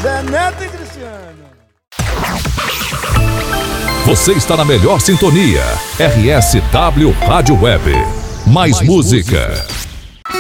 Zé Neto e Cristiano. Você está na melhor sintonia. RSW Rádio Web. Mais música.